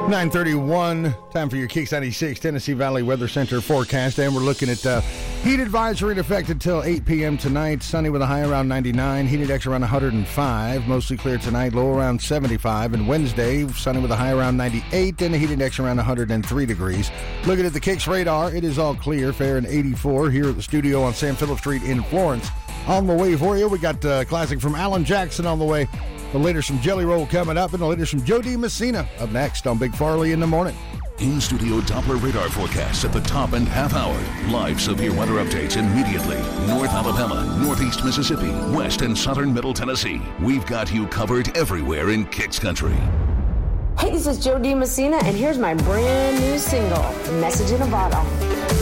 9:31, time for your Kicks 96 Tennessee Valley Weather Center forecast, and we're looking at heat advisory in effect until 8 p.m. tonight. Sunny with a high around 99, heat index around 105, mostly clear tonight, low around 75, and Wednesday, sunny with a high around 98 and a heat index around 103 degrees. Looking at the Kicks radar, it is all clear, fair and 84 here at the studio on Sam Phillips Street in Florence. On the way for you, we got classic from Alan Jackson on the way. The latest from Jelly Roll coming up, and the latest from Joe D. Messina up next on Big Farley in the Morning. In-studio Doppler radar forecasts at the top and half hour. Live severe weather updates immediately. North Alabama, Northeast Mississippi, West and Southern Middle Tennessee. We've got you covered everywhere in Kicks Country. Hey, this is Joe D. Messina, and here's my brand new single, Message in a Bottle.